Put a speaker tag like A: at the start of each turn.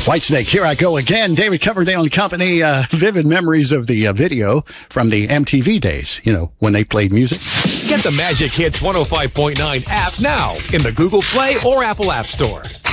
A: Whitesnake, here I go again. David Coverdale and Company, vivid memories of the video from the MTV days, when they played music.
B: Get the Magic Hits 105.9 app now in the Google Play or Apple App Store.